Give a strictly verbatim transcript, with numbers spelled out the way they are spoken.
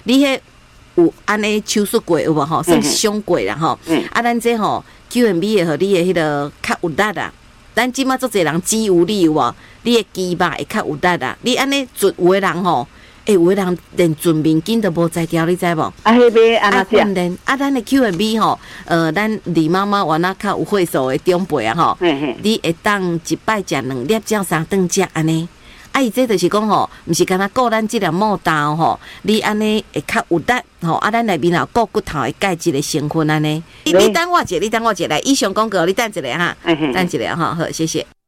你迄有安尼手术过有无吼？算伤过啦吼。啊，咱这吼 Q M B 会互你的迄个较有力啊。咱即马足侪人肌无力有无？你的肌肉会较有力啊。你安尼准有的人吼。诶、欸，有的人连准面筋都无在调，你知无？啊， 迄要安怎训练？啊，咱的 Q M B 吼，呃，咱李妈妈原来较有会数的长辈啊吼，你会当一摆食两粒，照三顿食安尼。啊，伊这就是讲吼，毋是干那顾咱即粒毛豆吼，你安尼会较有力吼。啊，咱内面有顾骨头的钙质的成分安尼。你你等我一下，你等我一下，来以上广告你等一下哈，等一下哈，好，谢谢。